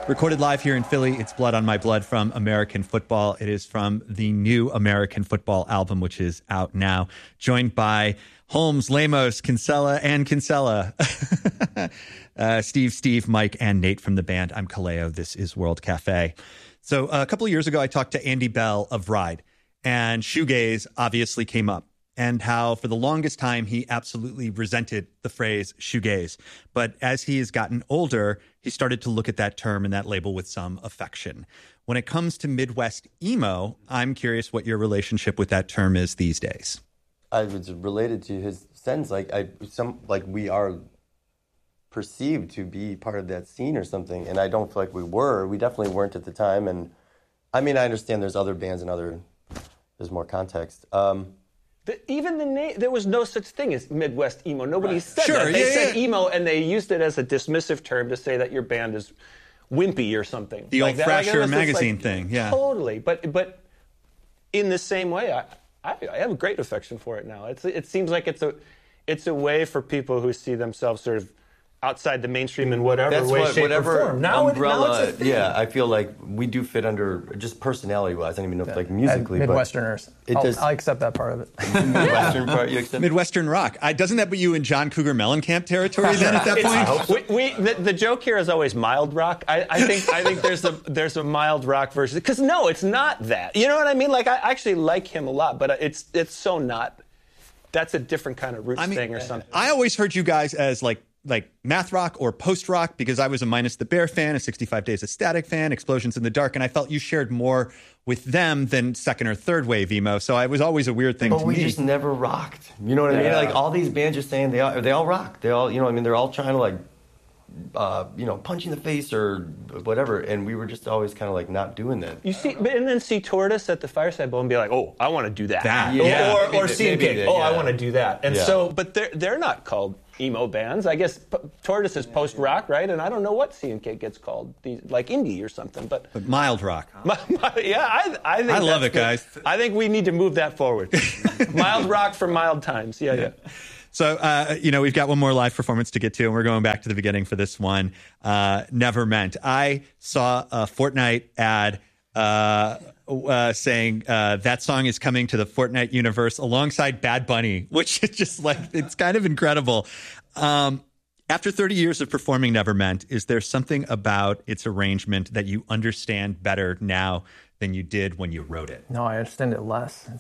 Recorded live here in Philly, it's Blood on My Blood from American Football. It is from the new American Football album, which is out now. Joined by Holmes, Lemos, Kinsella, and Kinsella. Steve, Mike, and Nate from the band. I'm Kaleo. This is World Cafe. So a couple of years ago, I talked to Andy Bell of Ride, and shoegaze obviously came up, and how for the longest time he absolutely resented the phrase shoegaze. But as he has gotten older, he started to look at that term and that label with some affection. When it comes to Midwest emo, I'm curious what your relationship with that term is these days. I was related to his sense, we are perceived to be part of that scene or something, and I don't feel like we were. We definitely weren't at the time, and I mean, I understand there's other bands and there's more context. Even the name, there was no such thing as Midwest emo. Nobody said that. They said emo, and they used it as a dismissive term to say that your band is wimpy or something. The old Thrasher magazine thing, yeah. Totally, but in the same way, I have a great affection for it now. It seems like it's a way for people who see themselves sort of outside the mainstream in whatever way, shape, or form. Now umbrella, now I feel like we do fit under, just personality-wise, I don't even know if like musically. Midwesterners. I accept that part of it. Midwestern part, you accept? Midwestern rock. Doesn't that put you in John Cougar Mellencamp territory then at that point? The joke here is always mild rock. I think there's a mild rock version. Because no, it's not that. You know what I mean? Like, I actually like him a lot, but it's so not. That's a different kind of roots thing or something. I always heard you guys as like math rock or post rock, because I was a Minus the Bear fan, a 65 Days of Static fan, Explosions in the Dark, and I felt you shared more with them than second or third wave emo. So it was always a weird thing to me. But we just never rocked. You know what I mean? Like all these bands are saying they all rock. They all, you know what I mean? They're all trying to punch in the face or whatever, and we were just always kind of like not doing that. You see, and then see Tortoise at the Fireside Bowl and be like, oh, I want to do that. Or see him kick, I want to do that. And so, but they're not called emo bands. I guess Tortoise is post-rock, right? And I don't know what C&K gets called, like indie or something. But mild rock. I think I love it, guys. I think we need to move that forward. Mild rock for mild times. Yeah. So, we've got one more live performance to get to, and we're going back to the beginning for this one. Never Meant. I saw a Fortnite ad saying that song is coming to the Fortnite universe alongside Bad Bunny, which is just like, it's kind of incredible. After 30 years of performing Never Meant, is there something about its arrangement that you understand better now than you did when you wrote it? No, I understand it less.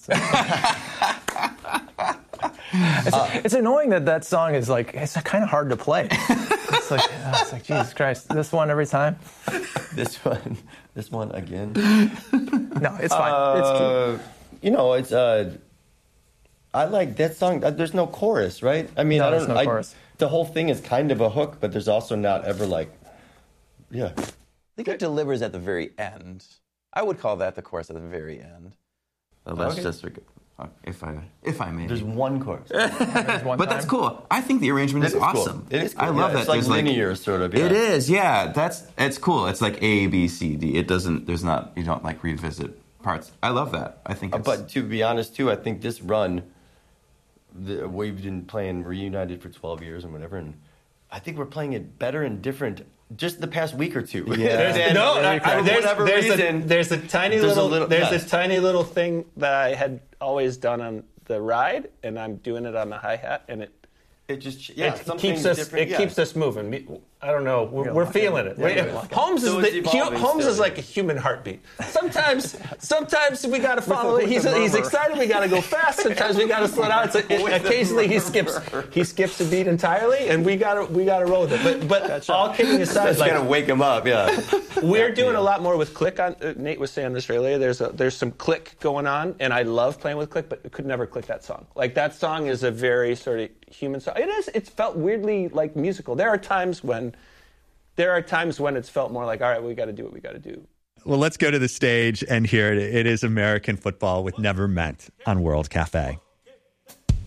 It's annoying that song is like, it's kind of hard to play. It's like Jesus Christ, this one every time. This one again. No, it's fine. It's I like that song. There's no chorus, right? I mean, there's no chorus. The whole thing is kind of a hook, but there's also not ever I think it delivers at the very end. I would call that the chorus at the very end. That's just if I may. There's one chorus. But that's cool. I think the arrangement is awesome. Cool. It is cool. I love that. It's like linear, sort of. Yeah. It is, yeah. It's cool. It's like A, B, C, D. You don't like revisit parts. I love that. I think but to be honest, too, I think this run, we've been playing Reunited for 12 years and whatever, and I think we're playing it better and different just the past week or two. Yeah. There's a tiny little thing that I had always done on the ride, and I'm doing it on the hi-hat, and it keeps us moving. I don't know. We're feeling it. Holmes is like a human heartbeat. Sometimes we got to follow it. He's excited. We got to go fast. Sometimes we got to slow down. Occasionally he skips a beat entirely, and we got to roll with it. But all kidding aside, that's gonna wake him up. Yeah, we're doing a lot more with click. On Nate was saying this earlier. There's some click going on, and I love playing with click, but it could never click that song. Like that song is a very sort of human song. It is. It's felt weirdly like musical. There are times when it's felt more like, all right, we got to do what we got to do. Well, let's go to the stage and hear it. It is American Football with Never Meant on World Cafe.